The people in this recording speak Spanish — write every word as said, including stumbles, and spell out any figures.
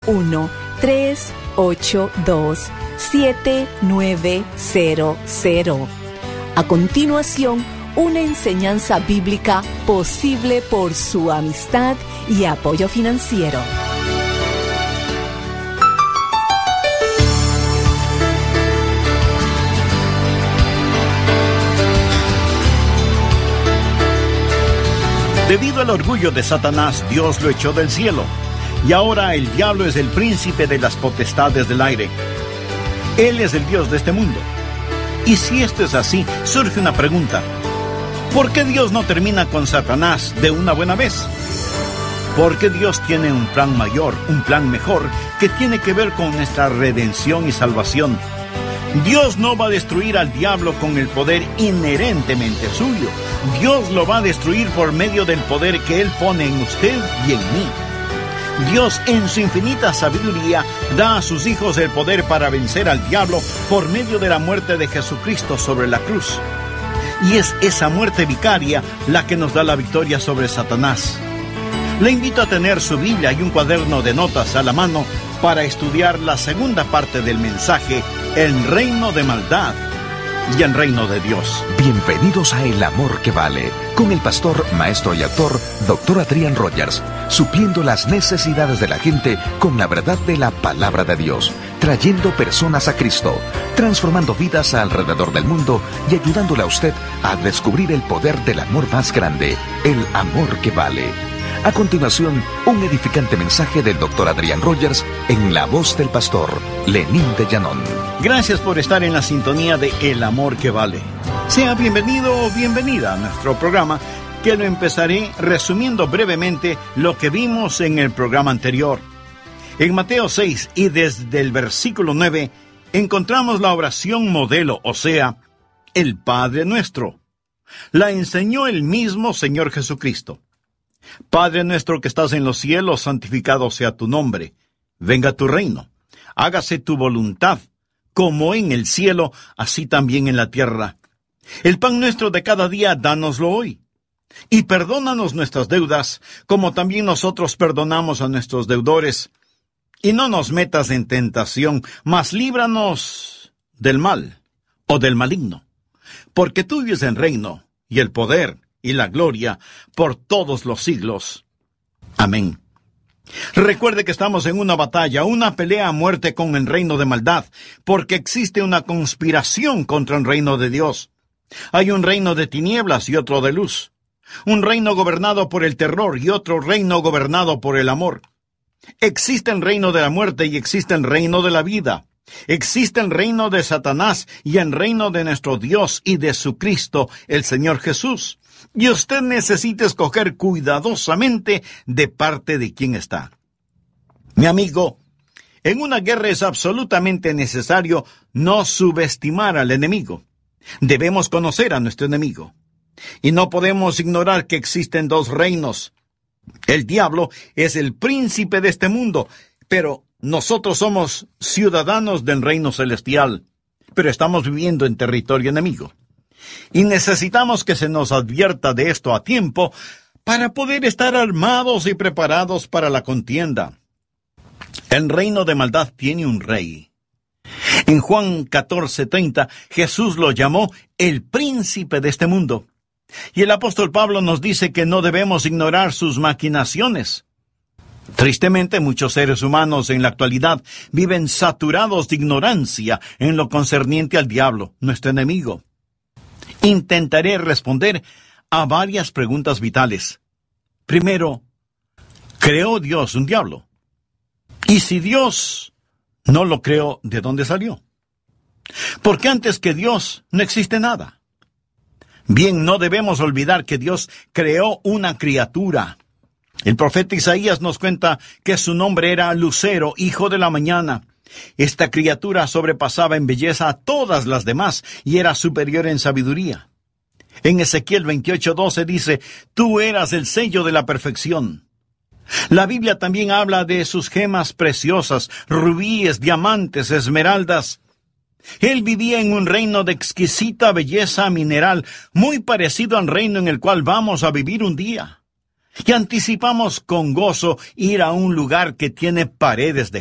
uno, tres ocho dos, siete nueve cero cero. A continuación, una enseñanza bíblica posible por su amistad y apoyo financiero. Debido al orgullo de Satanás, Dios lo echó del cielo, y ahora el diablo es el príncipe de las potestades del aire. Él es el Dios de este mundo. Y si esto es así, surge una pregunta: ¿por qué Dios no termina con Satanás de una buena vez? Porque Dios tiene un plan mayor, un plan mejor, que tiene que ver con nuestra redención y salvación. Dios no va a destruir al diablo con el poder inherentemente suyo. Dios lo va a destruir por medio del poder que Él pone en usted y en mí. Dios, en su infinita sabiduría, da a sus hijos el poder para vencer al diablo por medio de la muerte de Jesucristo sobre la cruz. Y es esa muerte vicaria la que nos da la victoria sobre Satanás. Le invito a tener su Biblia y un cuaderno de notas a la mano para estudiar la segunda parte del mensaje, El reino de maldad y el reino de Dios. Bienvenidos a El amor que vale, con el pastor, maestro y autor, doctor Adrián Rogers, supliendo las necesidades de la gente con la verdad de la palabra de Dios, trayendo personas a Cristo, transformando vidas alrededor del mundo y ayudándole a usted a descubrir el poder del amor más grande, el amor que vale. A continuación, un edificante mensaje del doctor Adrián Rogers en la voz del pastor Lenín de Llanón. Gracias por estar en la sintonía de El amor que vale. Sea bienvenido o bienvenida a nuestro programa, que lo empezaré resumiendo brevemente lo que vimos en el programa anterior. En Mateo seis y desde el versículo nueve encontramos la oración modelo, o sea, el Padre Nuestro. La enseñó el mismo Señor Jesucristo. Padre nuestro que estás en los cielos, santificado sea tu nombre. Venga tu reino. Hágase tu voluntad, como en el cielo, así también en la tierra. El pan nuestro de cada día, dánoslo hoy. Y perdónanos nuestras deudas, como también nosotros perdonamos a nuestros deudores. Y no nos metas en tentación, mas líbranos del mal, o del maligno. Porque tuyo es el reino, y el poder, y la gloria, por todos los siglos. Amén. Recuerde que estamos en una batalla, una pelea a muerte con el reino de maldad, porque existe una conspiración contra el reino de Dios. Hay un reino de tinieblas y otro de luz. Un reino gobernado por el terror y otro reino gobernado por el amor. Existe el reino de la muerte y existe el reino de la vida. Existe el reino de Satanás y el reino de nuestro Dios y de su Cristo, el Señor Jesús. Y usted necesita escoger cuidadosamente de parte de quién está. Mi amigo, en una guerra es absolutamente necesario no subestimar al enemigo. Debemos conocer a nuestro enemigo. Y no podemos ignorar que existen dos reinos. El diablo es el príncipe de este mundo, pero nosotros somos ciudadanos del reino celestial, pero estamos viviendo en territorio enemigo. Y necesitamos que se nos advierta de esto a tiempo para poder estar armados y preparados para la contienda. El reino de maldad tiene un rey. En Juan catorce treinta, Jesús lo llamó el príncipe de este mundo. Y el apóstol Pablo nos dice que no debemos ignorar sus maquinaciones. Tristemente, muchos seres humanos en la actualidad viven saturados de ignorancia en lo concerniente al diablo, nuestro enemigo. Intentaré responder a varias preguntas vitales. Primero, ¿creó Dios un diablo? Y si Dios no lo creó, ¿de dónde salió? Porque antes que Dios no existe nada. Bien, no debemos olvidar que Dios creó una criatura. El profeta Isaías nos cuenta que su nombre era Lucero, hijo de la mañana. Esta criatura sobrepasaba en belleza a todas las demás y era superior en sabiduría. En Ezequiel veintiocho doce dice, tú eras el sello de la perfección. La Biblia también habla de sus gemas preciosas, rubíes, diamantes, esmeraldas. Él vivía en un reino de exquisita belleza mineral, muy parecido al reino en el cual vamos a vivir un día. Y anticipamos con gozo ir a un lugar que tiene paredes de